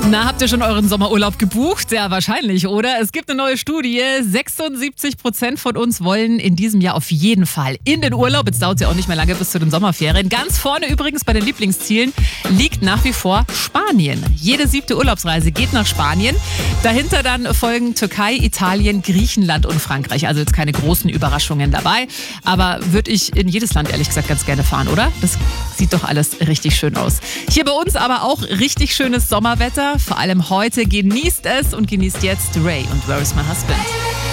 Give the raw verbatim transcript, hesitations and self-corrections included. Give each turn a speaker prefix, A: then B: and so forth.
A: Na, habt ihr schon euren Sommerurlaub gebucht? Ja, wahrscheinlich, oder? Es gibt eine neue Studie. sechsundsiebzig Prozent von uns wollen in diesem Jahr auf jeden Fall in den Urlaub. Jetzt dauert es ja auch nicht mehr lange bis zu den Sommerferien. Ganz vorne übrigens bei den Lieblingszielen liegt nach wie vor Spanien. Jede siebte Urlaubsreise geht nach Spanien. Dahinter dann folgen Türkei, Italien, Griechenland und Frankreich. Also jetzt keine großen Überraschungen dabei. Aber würde ich in jedes Land ehrlich gesagt ganz gerne fahren, oder? Das sieht doch alles richtig schön aus. Hier bei uns aber auch richtig schönes Sommerwetter. Vor allem heute genießt es und genießt jetzt Ray und Where is my husband?